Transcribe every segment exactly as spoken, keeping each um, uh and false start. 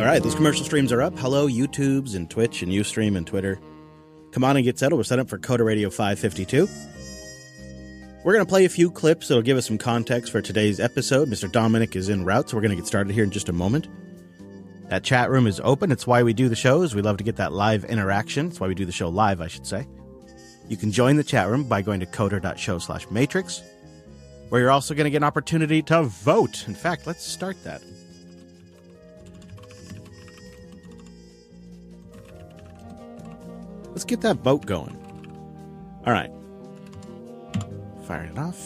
All right, those commercial streams are up. Hello, YouTubes and Twitch and Ustream and Twitter. Come on and get settled. We're set up for Coda Radio five fifty-two. We're going to play a few clips that'll give us some context for today's episode. Mister Dominic is en route, so we're going to get started here in just a moment. That chat room is open. It's why we do the shows. We love to get that live interaction. It's why we do the show live, I should say. You can join the chat room by going to coder.show slash matrix, where you're also going to get an opportunity to vote. In fact, let's start that. Let's get that vote going. All right. Firing it off.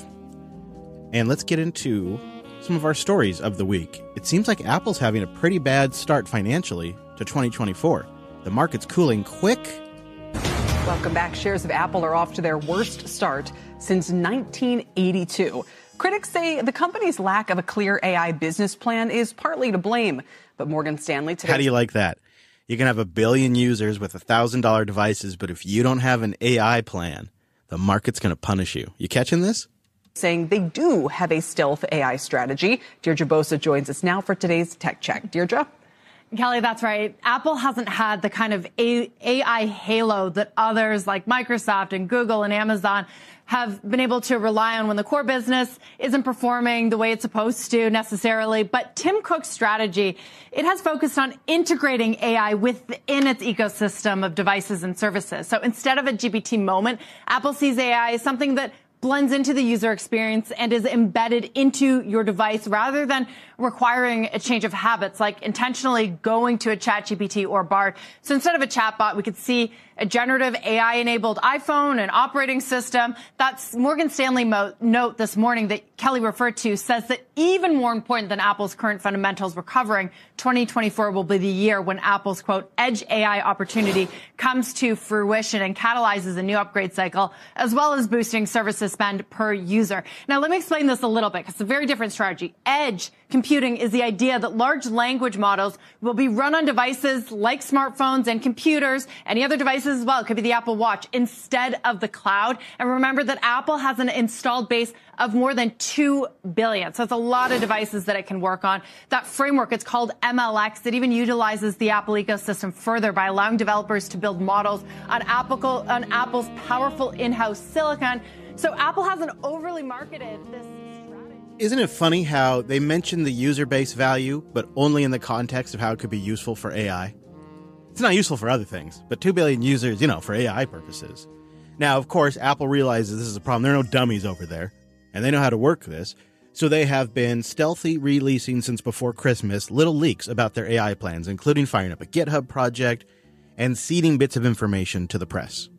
And let's get into some of our stories of the week. It seems like Apple's having a pretty bad start financially to twenty twenty-four. The market's cooling quick. Welcome back. Shares of Apple are off to their worst start since nineteen eighty-two. Critics say the company's lack of a clear A I business plan is partly to blame. But Morgan Stanley today... How do you like that? You can have a billion users with one thousand dollars devices, but if you don't have an A I plan, the market's going to punish you. You catching this? Saying they do have a stealth A I strategy. Deirdre Bosa joins us now for today's Tech Check. Deirdre? Kelly, that's right. Apple hasn't had the kind of A I halo that others like Microsoft and Google and Amazon have been able to rely on when the core business isn't performing the way it's supposed to necessarily. But Tim Cook's strategy, it has focused on integrating A I within its ecosystem of devices and services. So instead of a G P T moment, Apple sees A I as something that blends into the user experience and is embedded into your device rather than requiring a change of habits, like intentionally going to a ChatGPT or Bard. So instead of a chatbot, we could see a generative A I-enabled iPhone, an operating system. That's Morgan Stanley mo- note this morning that Kelly referred to says that even more important than Apple's current fundamentals recovering, twenty twenty-four will be the year when Apple's, quote, edge A I opportunity comes to fruition and catalyzes a new upgrade cycle, as well as boosting services spend per user. Now, let me explain this a little bit, because it's a very different strategy. Edge computing is the idea that large language models will be run on devices like smartphones and computers, any other devices as well. It could be the Apple Watch instead of the cloud. And remember that Apple has an installed base of more than two billion. So it's a lot of devices that it can work on. That framework, it's called M L X. It even utilizes the Apple ecosystem further by allowing developers to build models on Apple, on Apple's powerful in-house silicon. So Apple hasn't overly marketed this strategy. Isn't it funny how they mention the user base value, but only in the context of how it could be useful for A I? It's not useful for other things, but two billion users, you know, for A I purposes. Now, of course, Apple realizes this is a problem. There are no dummies over there, and they know how to work this. So they have been stealthy releasing since before Christmas little leaks about their A I plans, including firing up a GitHub project and seeding bits of information to the press.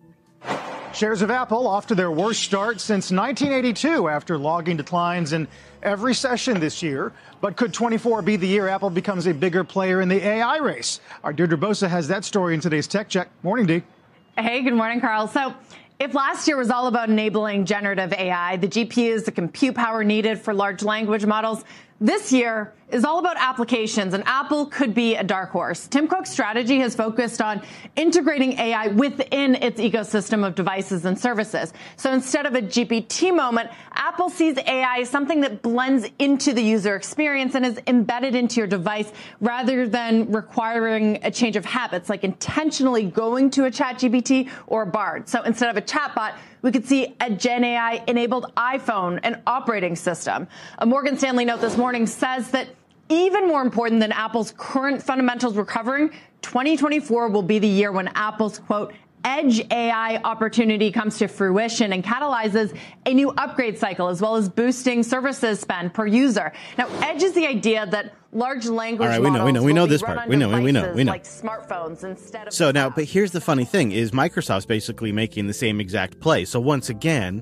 Shares of Apple off to their worst start since nineteen eighty-two after logging declines in every session this year. But could twenty-four be the year Apple becomes a bigger player in the A I race? Our Deirdre Bosa has that story in today's Tech Check. Morning, Dee. Hey, good morning, Carl. So if last year was all about enabling generative A I, the G P Us, the compute power needed for large language models, this year is all about applications, and Apple could be a dark horse. Tim Cook's strategy has focused on integrating A I within its ecosystem of devices and services. So instead of a G P T moment, Apple sees A I as something that blends into the user experience and is embedded into your device rather than requiring a change of habits, like intentionally going to a ChatGPT or a Bard. So instead of a chatbot, we could see a Gen A I-enabled iPhone, an operating system. A Morgan Stanley note this morning says that even more important than Apple's current fundamentals recovering, twenty twenty-four will be the year when Apple's, quote, edge A I opportunity comes to fruition and catalyzes a new upgrade cycle, as well as boosting services spend per user. Now, edge is the idea that large language All right, we know, we know, we know this part. We know, we know, we know. Like smartphones instead of so now, but here's the funny thing: is Microsoft's basically making the same exact play. So once again,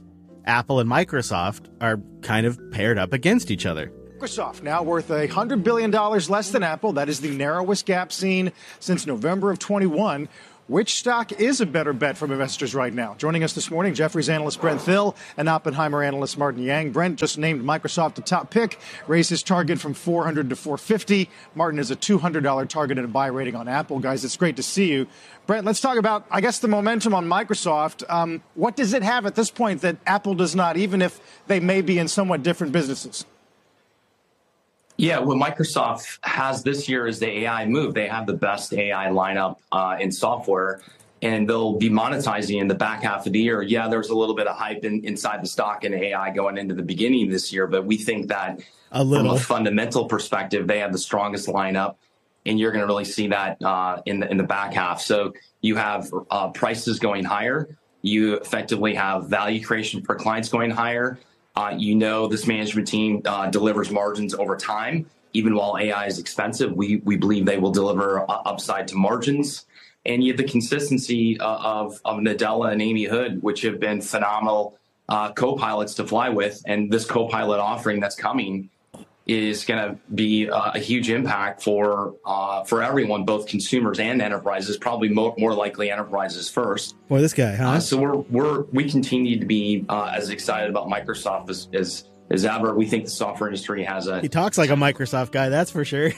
Apple and Microsoft are kind of paired up against each other. Microsoft now worth one hundred billion dollars less than Apple. That is the narrowest gap seen since November of twenty-one. Which stock is a better bet from investors right now? Joining us this morning, Jefferies analyst Brent Thill and Oppenheimer analyst Martin Yang. Brent just named Microsoft the top pick, raised his target from four hundred to four fifty. Martin is a two hundred dollars target and a buy rating on Apple. Guys, it's great to see you. Brent, let's talk about, I guess, the momentum on Microsoft. Um, what does it have at this point that Apple does not, even if they may be in somewhat different businesses? Yeah, what Microsoft has this year is the A I move. They have the best A I lineup uh, in software, and they'll be monetizing in the back half of the year. Yeah, there's a little bit of hype in, inside the stock in A I going into the beginning of this year, but we think that a little. From a fundamental perspective, they have the strongest lineup, and you're going to really see that uh, in the in the back half. So you have uh, prices going higher. You effectively have value creation for clients going higher. Uh, you know, this management team uh, delivers margins over time. Even while A I is expensive, we we believe they will deliver uh, upside to margins. And you have the consistency uh, of, of Nadella and Amy Hood, which have been phenomenal uh, co-pilots to fly with. And this co-pilot offering that's coming is going to be uh, a huge impact for uh, for everyone, both consumers and enterprises, probably more, more likely enterprises first. Boy, this guy, huh? Uh, so we're we're we continue to be uh, as excited about Microsoft as, as as ever. We think the software industry has a... He talks like a Microsoft guy, that's for sure.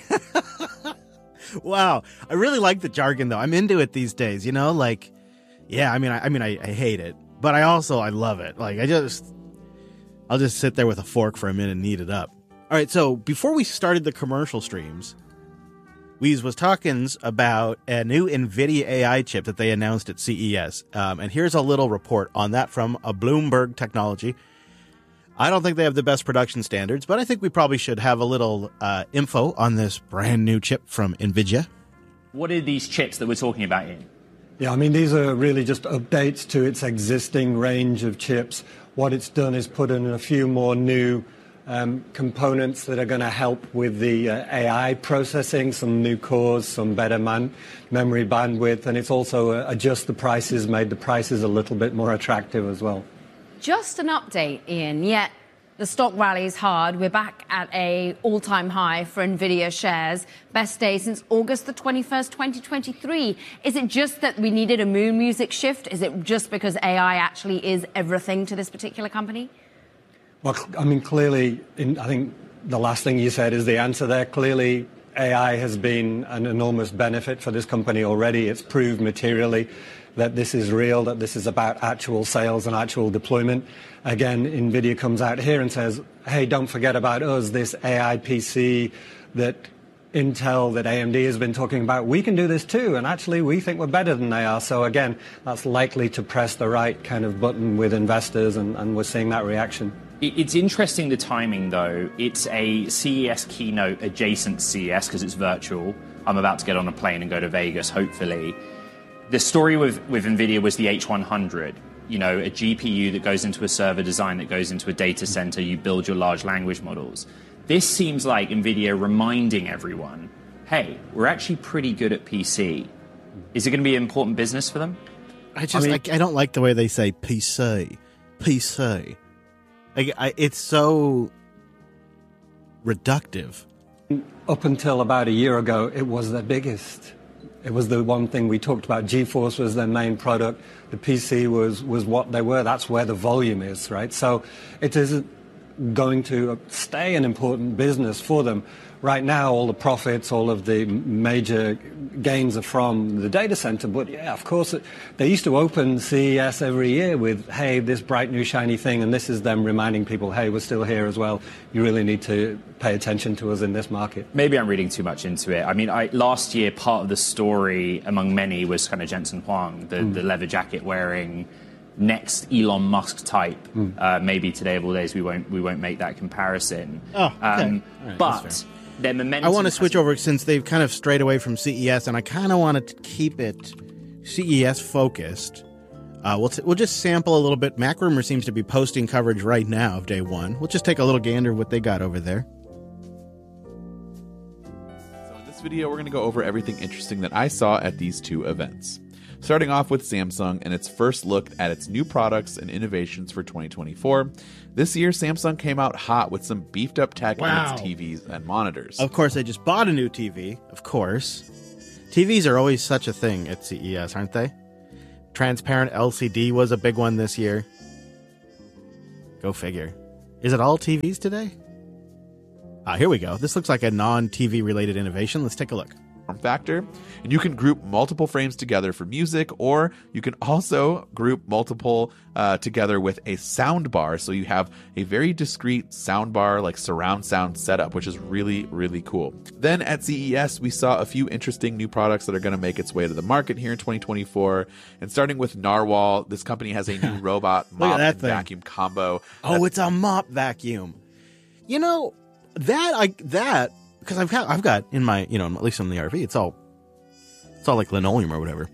Wow. I really like the jargon, though. I'm into it these days, you know? Like, yeah, I mean, I, I mean, I, I hate it, but I also, I love it. Like, I just, I'll just sit there with a fork for a minute and eat it up. All right, so before we started the commercial streams, Weez was talking about a new NVIDIA A I chip that they announced at C E S. Um, and here's a little report on that from a Bloomberg Technology. I don't think they have the best production standards, but I think we probably should have a little uh, info on this brand new chip from NVIDIA. What are these chips that we're talking about here? Yeah, I mean, these are really just updates to its existing range of chips. What it's done is put in a few more new um, components that are going to help with the uh, A I processing, some new cores, some better man- memory bandwidth, and it's also uh, adjust the prices, made the prices a little bit more attractive as well. Just an update, Ian, yet the stock rally is hard. We're back at a all-time high for NVIDIA shares. Best day since August the twenty-first, twenty twenty-three. Is it just that we needed a moon music shift? Is it just because A I actually is everything to this particular company? Well, I mean, clearly, in, I think the last thing you said is the answer there. Clearly, A I has been an enormous benefit for this company already. It's proved materially that this is real, that this is about actual sales and actual deployment. Again, NVIDIA comes out here and says, hey, don't forget about us, this A I P C that Intel, that A M D has been talking about. We can do this too, and actually we think we're better than they are. So again, that's likely to press the right kind of button with investors, and, and we're seeing that reaction. It's interesting, the timing, though. It's a C E S keynote adjacent to C E S because it's virtual. I'm about to get on a plane and go to Vegas, hopefully. The story with, with NVIDIA was the H one hundred, you know, a G P U that goes into a server design that goes into a data center, you build your large language models. This seems like NVIDIA reminding everyone, hey, we're actually pretty good at P C. Is it going to be an important business for them? I just, I, mean, I, I don't like the way they say P C. P C. Like, I, it's so reductive. Up until about a year ago, it was their biggest. It was the one thing we talked about. GeForce was their main product. The P C was, was what they were. That's where the volume is, right? So it is going to stay an important business for them. Right now, all the profits, all of the major gains are from the data center. But yeah, of course, they used to open C E S every year with, hey, this bright new shiny thing. And this is them reminding people, hey, we're still here as well. You really need to pay attention to us in this market. Maybe I'm reading too much into it. I mean, I, last year, part of the story among many was kind of Jensen Huang, the, mm. the leather jacket wearing next Elon Musk type. Mm. Uh, maybe today of all days we won't we won't make that comparison. Oh, okay. Um, right, but their momentum. I want to switch over since they've kind of strayed away from C E S, and I kind of wanted to keep it C E S focused. Uh, we'll t- we'll just sample a little bit. MacRumor seems to be posting coverage right now of day one. We'll just take a little gander of what they got over there. So in this video, we're going to go over everything interesting that I saw at these two events. Starting off with Samsung and its first look at its new products and innovations for twenty twenty-four. This year, Samsung came out hot with some beefed up tech wow. in its T Vs and monitors. Of course, they just bought a new T V. Of course. T Vs are always such a thing at C E S, aren't they? Transparent L C D was a big one this year. Go figure. Is it all T Vs today? Ah, here we go. This looks like a non-T V related innovation. Let's take a look. form factor. And you can group multiple frames together for music, or you can also group multiple uh, together with a sound bar. So you have a very discrete sound bar, like surround sound setup, which is really, really cool. Then at C E S, we saw a few interesting new products that are going to make its way to the market here in twenty twenty-four. And starting with Narwhal, this company has a new robot mop and thing. vacuum combo. Oh, it's a mop vacuum. You know, that I that because I've got I've got in my, you know, at least in the R V, it's all it's all like linoleum or whatever.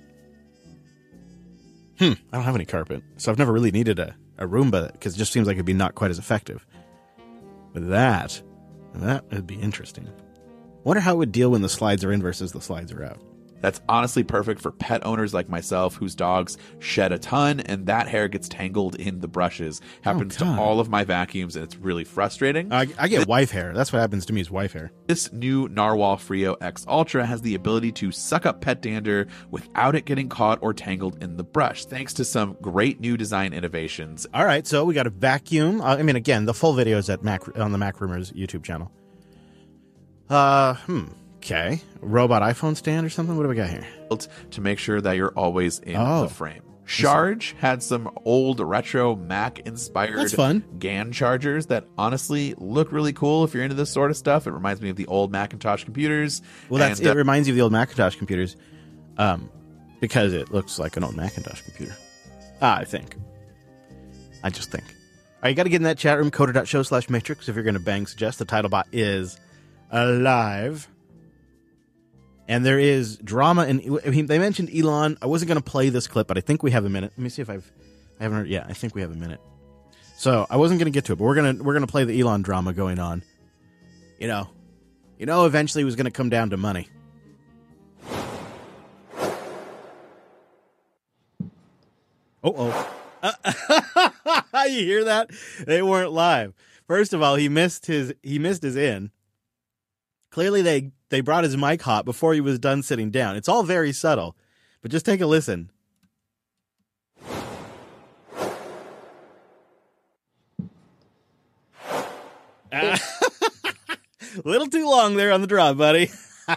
Hmm, I don't have any carpet, so I've never really needed a, a Roomba because it just seems like it'd be not quite as effective. But that that would be interesting. Wonder how it would deal when the slides are in versus the slides are out. That's honestly perfect for pet owners like myself whose dogs shed a ton and that hair gets tangled in the brushes. Happens oh, to all of my vacuums and it's really frustrating. I, I get this, wife hair. That's what happens to me is wife hair. This new Narwhal Frio X Ultra has the ability to suck up pet dander without it getting caught or tangled in the brush, thanks to some great new design innovations. All right, so we got a vacuum. Uh, I mean, again, the full video is at Mac on the Mac Rumors YouTube channel. Uh, hmm. Okay. Robot iPhone stand or something? What do we got here? To make sure that you're always in oh. the frame. Charge had some old retro Mac-inspired G A N chargers that honestly look really cool if you're into this sort of stuff. It reminds me of the old Macintosh computers. Well, that's and, uh, it reminds you of the old Macintosh computers um, because it looks like an old Macintosh computer. Ah, I think. I just think. All right, you got to get in that chat room, coder.show slash matrix if you're going to bang suggest. The title bot is alive. And there is drama, and I mean, they mentioned Elon. I wasn't going to play this clip, but I think we have a minute. Let me see if I've, I haven't heard. Yeah, I think we have a minute. So I wasn't going to get to it, but we're gonna we're gonna play the Elon drama going on. You know, you know, eventually it was going to come down to money. Oh oh, you hear that? They weren't live. First of all, he missed his he missed his in. Clearly, they. They brought his mic hot before he was done sitting down. It's all very subtle, but just take a listen. A little too long there on the drop, buddy.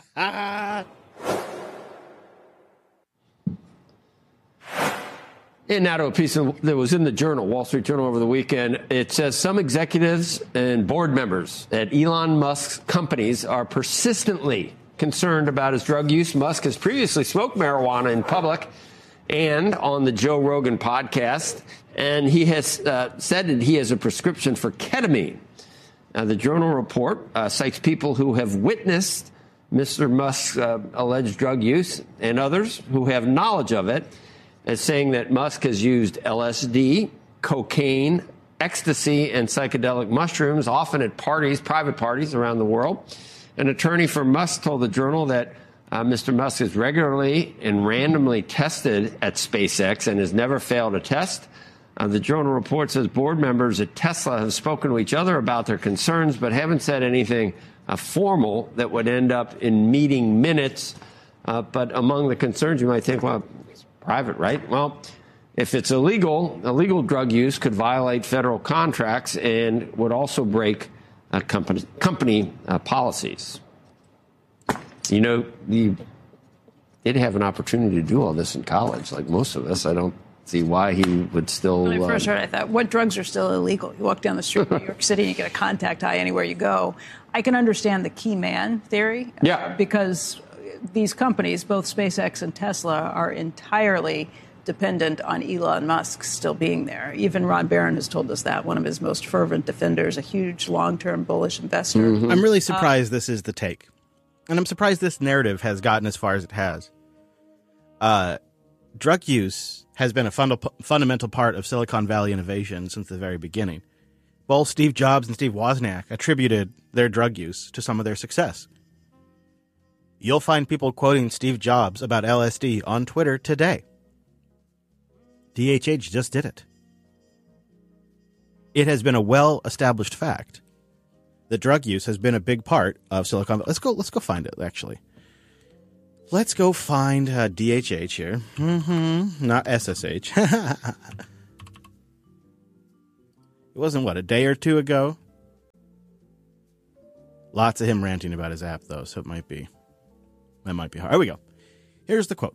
And now to a piece of, that was in the Journal, Wall Street Journal over the weekend. It says some executives and board members at Elon Musk's companies are persistently concerned about his drug use. Musk has previously smoked marijuana in public and on the Joe Rogan podcast, and he has uh, said that he has a prescription for ketamine. Now, the Journal report uh, cites people who have witnessed Mister Musk's uh, alleged drug use and others who have knowledge of it, as saying that Musk has used L S D, cocaine, ecstasy, and psychedelic mushrooms, often at parties, private parties around the world. An attorney for Musk told the Journal that uh, Mister Musk is regularly and randomly tested at SpaceX and has never failed a test. Uh, the Journal report says board members at Tesla have spoken to each other about their concerns, but haven't said anything uh, formal that would end up in meeting minutes. Uh, but among the concerns, you might think, well, private, right? Well, if it's illegal, illegal drug use could violate federal contracts and would also break uh, company, company uh, policies. You know, you did have an opportunity to do all this in college, like most of us. I don't see why he would still... When I first heard it, I thought, what drugs are still illegal? You walk down the street in New York City and you get a contact high anywhere you go. I can understand the key man theory. Yeah. Uh, because these companies, both SpaceX and Tesla, are entirely dependent on Elon Musk still being there. Even Ron Barron has told us that, one of his most fervent defenders, a huge long-term bullish investor. Mm-hmm. I'm really surprised uh, this is the take. And I'm surprised this narrative has gotten as far as it has. Uh, drug use has been a funda- fundamental part of Silicon Valley innovation since the very beginning. Both Steve Jobs and Steve Wozniak attributed their drug use to some of their success. You'll find people quoting Steve Jobs about L S D on Twitter today. D H H just did it. It has been a well-established fact that drug use has been a big part of Silicon Valley. Let's go. Let's go find it. Actually, let's go find uh, D H H here. Mm-hmm. Not S S H. It wasn't what a day or two ago. Lots of him ranting about his app, though, so it might be. That might be hard. Here we go. Here's the quote.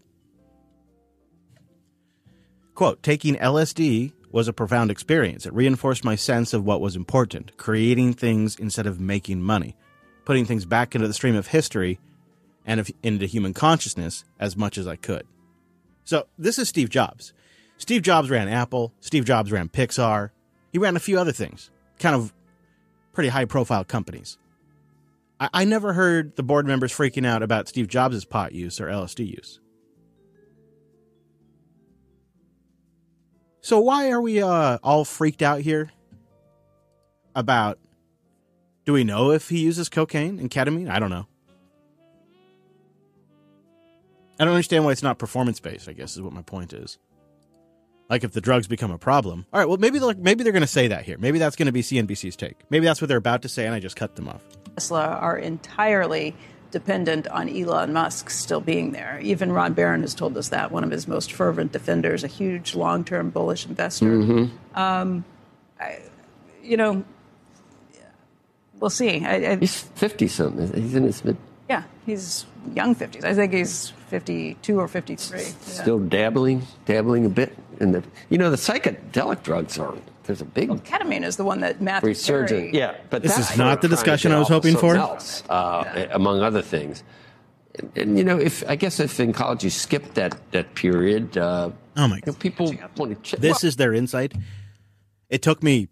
Quote, taking L S D was a profound experience. It reinforced my sense of what was important, creating things instead of making money, putting things back into the stream of history and of, into human consciousness as much as I could. So this is Steve Jobs. Steve Jobs ran Apple. Steve Jobs ran Pixar. He ran a few other things, kind of pretty high-profile companies. I, I never heard the board members freaking out about Steve Jobs' pot use or L S D use. So why are we uh, all freaked out here about, do we know if he uses cocaine and ketamine? I don't know. I don't understand why it's not performance-based, I guess, is what my point is. Like, if the drugs become a problem. All right, well, maybe they're, maybe they're going to say that here. Maybe that's going to be C N B C's take. Maybe that's what they're about to say, and I just cut them off. Tesla are entirely dependent on Elon Musk still being there. Even Ron Barron has told us that, one of his most fervent defenders, a huge long-term bullish investor. Mm-hmm. Um, I, you know, we'll see. I, I, he's fifty-something. He's in his mid... Yeah, he's young fifties. I think he's fifty-two or fifty-three. Yeah. Still dabbling, dabbling a bit in the... You know, the psychedelic drugs are... There's a big... Well, ketamine is the one that Matthew resurgent. Perry... Yeah, but this that's is not the discussion I was hoping for. Else, uh, yeah. Among other things. And, and, you know, if I guess if in college you skipped that, that period... Uh, oh, my God. You know, people want to... Ch- this well, is their insight. It took me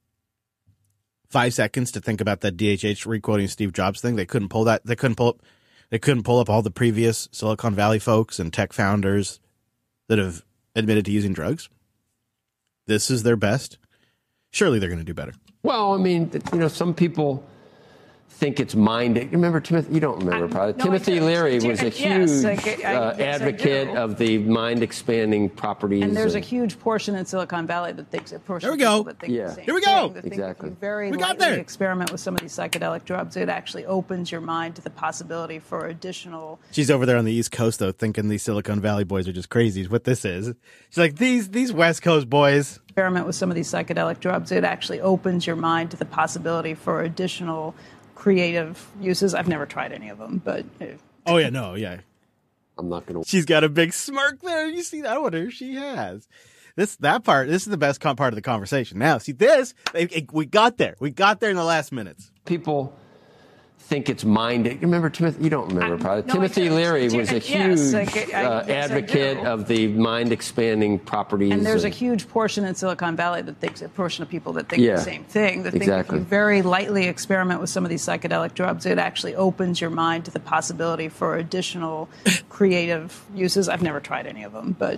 five seconds to think about that D H H requoting Steve Jobs thing. They couldn't pull that. They couldn't pull up. They couldn't pull up all the previous Silicon Valley folks and tech founders that have admitted to using drugs. This is their best. Surely they're going to do better. Well, I mean, you know, some people think it's mind. Remember Timothy? You don't remember, probably. No, Timothy Leary was a huge yes, I, I, uh, yes, advocate of the mind-expanding properties. And there's and, a huge portion in Silicon Valley that thinks a portion there we go. That think yeah. the same Here we go. Thing, that exactly. Think very we got lightly there. Experiment with some of these psychedelic drugs. It actually opens your mind to the possibility for additional. She's over there on the East Coast though, thinking these Silicon Valley boys are just crazy. Is what this is. She's like these these West Coast boys. Experiment with some of these psychedelic drugs. It actually opens your mind to the possibility for additional creative uses. I've never tried any of them, but oh yeah, no, yeah. I'm not gonna. She's got a big smirk there. You see that? I wonder if she has this. That part. This is the best part of the conversation. Now, see this? We got there. We got there in the last minutes. People think it's mind. Remember Timothy? You don't remember, probably. No, Timothy Leary was a huge yes, I, I, uh, yes, advocate of the mind-expanding properties. And there's and, a huge portion in Silicon Valley that thinks a portion of people that think yeah, the same thing. That exactly. think if you very lightly experiment with some of these psychedelic drugs, it actually opens your mind to the possibility for additional creative uses. I've never tried any of them, but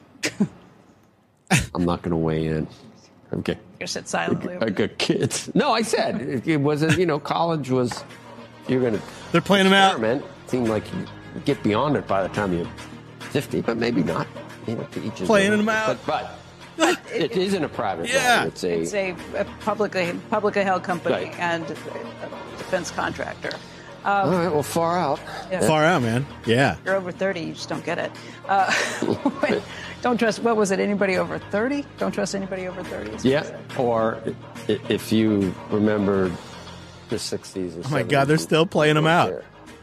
I'm not going to weigh in. Okay. You sit silently. I got kids. No, I said it wasn't. You know, college was. You're going to. They're playing them out. It seemed like you get beyond it by the time you're fifty, but maybe not. You know, to each playing them out. But, but it, it isn't a private. Yeah, it's a, it's a, a publicly publicly held company right. and a defense contractor. Um, All right. Well, far out. Yeah. Far out, man. Yeah. If you're over thirty, you just don't get it. Uh, don't trust. What was it? Anybody over thirty? Don't trust anybody over thirty. Yeah. Or if you remember. The sixties or oh my God, they're still playing them out.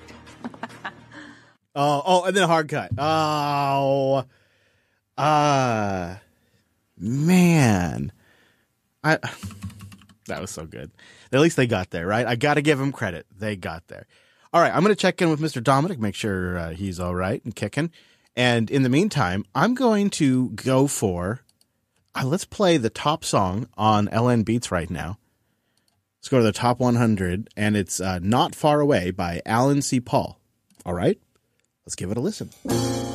oh, oh, and then a hard cut. Oh, uh, man, I that was so good. At least they got there, right? I got to give them credit. They got there. All right, I'm going to check in with Mister Dominic, make sure uh, he's all right and kicking. And in the meantime, I'm going to go for uh, let's play the top song on L N Beats right now. Let's go to the top one hundred, and it's uh, Not Far Away by Alan C. Paul. All right? Let's give it a listen.